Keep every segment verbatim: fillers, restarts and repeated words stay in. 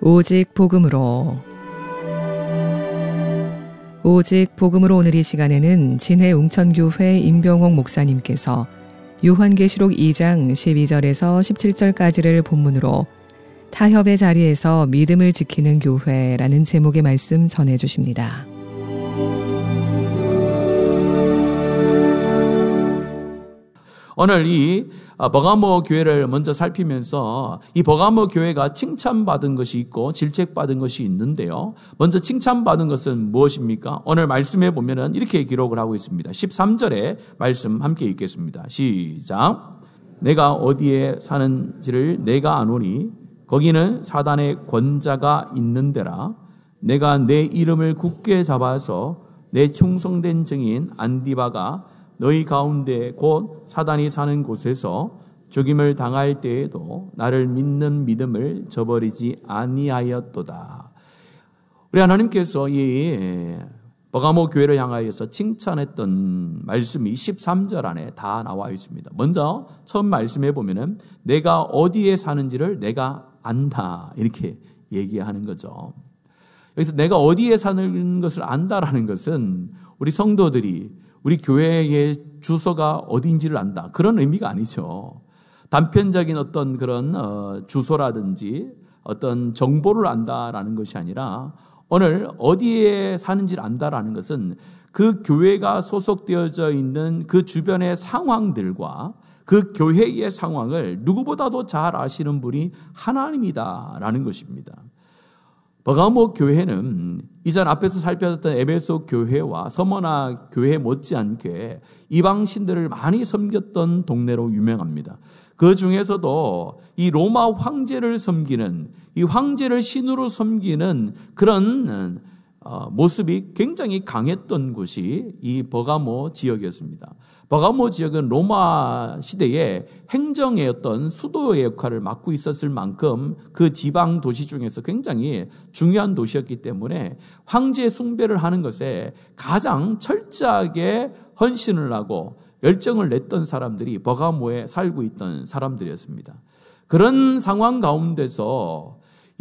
오직 복음으로 오직 복음으로 오늘 이 시간에는 진해 웅천교회 임병옥 목사님께서 요한계시록 이 장 십이 절에서 십칠 절까지를 본문으로 타협의 자리에서 믿음을 지키는 교회라는 제목의 말씀 전해주십니다. 오늘 이 버가모 교회를 먼저 살피면서 이 버가모 교회가 칭찬받은 것이 있고 질책받은 것이 있는데요. 먼저 칭찬받은 것은 무엇입니까? 오늘 말씀에 보면은 이렇게 기록을 하고 있습니다. 십삼 절에 말씀 함께 읽겠습니다. 시작. 내가 어디에 사는지를 내가 아노니 거기는 사단의 권자가 있는 데라. 내가 내 이름을 굳게 잡아서 내 충성된 증인 안디바가 너희 가운데 곧 사단이 사는 곳에서 죽임을 당할 때에도 나를 믿는 믿음을 저버리지 아니하였도다. 우리 하나님께서 이 버가모 교회를 향하여서 칭찬했던 말씀이 십삼 절 안에 다 나와 있습니다. 먼저 처음 말씀해 보면은 내가 어디에 사는지를 내가 안다 이렇게 얘기하는 거죠. 여기서 내가 어디에 사는 것을 안다라는 것은 우리 성도들이 우리 교회의 주소가 어디인지를 안다. 그런 의미가 아니죠. 단편적인 어떤 그런 어, 주소라든지 어떤 정보를 안다라는 것이 아니라 오늘 어디에 사는지를 안다라는 것은 그 교회가 소속되어져 있는 그 주변의 상황들과 그 교회의 상황을 누구보다도 잘 아시는 분이 하나님이다라는 것입니다. 버가모 교회는 이전 앞에서 살펴봤던 에베소 교회와 서머나 교회 못지않게 이방신들을 많이 섬겼던 동네로 유명합니다. 그 중에서도 이 로마 황제를 섬기는, 이 황제를 신으로 섬기는 그런 모습이 굉장히 강했던 곳이 이 버가모 지역이었습니다. 버가모 지역은 로마 시대에 행정의 어떤 수도의 역할을 맡고 있었을 만큼 그 지방 도시 중에서 굉장히 중요한 도시였기 때문에 황제 숭배를 하는 것에 가장 철저하게 헌신을 하고 열정을 냈던 사람들이 버가모에 살고 있던 사람들이었습니다. 그런 상황 가운데서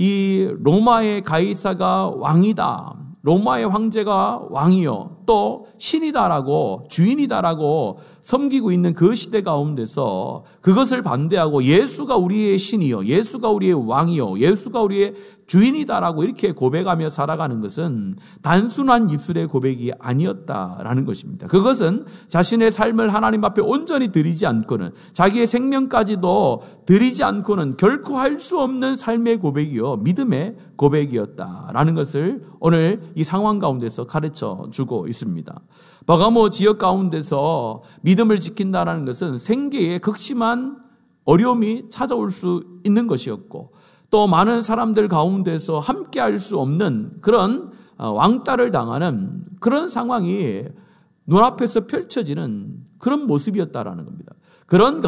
이 로마의 가이사가 왕이다. 로마의 황제가 왕이요 또 신이다라고 주인이다라고 섬기고 있는 그 시대 가운데서 그것을 반대하고 예수가 우리의 신이요 예수가 우리의 왕이요 예수가 우리의 주인이다라고 이렇게 고백하며 살아가는 것은 단순한 입술의 고백이 아니었다라는 것입니다. 그것은 자신의 삶을 하나님 앞에 온전히 드리지 않고는 자기의 생명까지도 드리지 않고는 결코 할 수 없는 삶의 고백이요 믿음의 고백이었다라는 것을 오늘 이 상황 가운데서 가르쳐 주고 있습니다. 버가모 지역 가운데서 믿음을 지킨다는 것은 생계에 극심한 어려움이 찾아올 수 있는 것이었고 또 많은 사람들 가운데서 함께 할 수 없는 그런 왕따를 당하는 그런 상황이 눈앞에서 펼쳐지는 그런 모습이었다라는 겁니다. 그런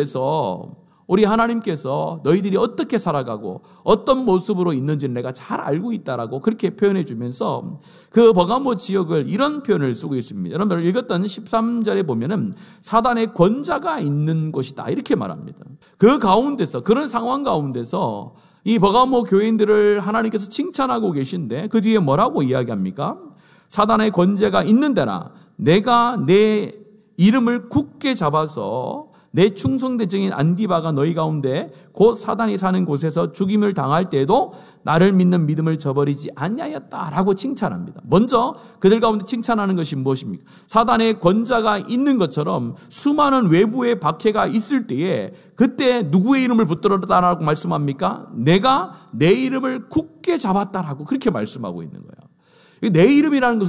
가운데서 우리 하나님께서 너희들이 어떻게 살아가고 어떤 모습으로 있는지는 내가 잘 알고 있다라고 그렇게 표현해 주면서 그 버가모 지역을 이런 표현을 쓰고 있습니다. 여러분들 읽었던 십삼 절에 보면은 사단의 권자가 있는 곳이다 이렇게 말합니다. 그 가운데서 그런 상황 가운데서 이 버가모 교인들을 하나님께서 칭찬하고 계신데 그 뒤에 뭐라고 이야기합니까? 사단의 권세가 있는 데나 내가 내 이름을 굳게 잡아서 내 충성된 증인 안디바가 너희 가운데 곧 사단이 사는 곳에서 죽임을 당할 때에도 나를 믿는 믿음을 저버리지 아니하였다라고 칭찬합니다. 먼저 그들 가운데 칭찬하는 것이 무엇입니까? 사단의 권자가 있는 것처럼 수많은 외부의 박해가 있을 때에 그때 누구의 이름을 붙들었다라고 말씀합니까? 내가 내 이름을 굳게 잡았다라고 그렇게 말씀하고 있는 거예요. 내 이름이라는 것은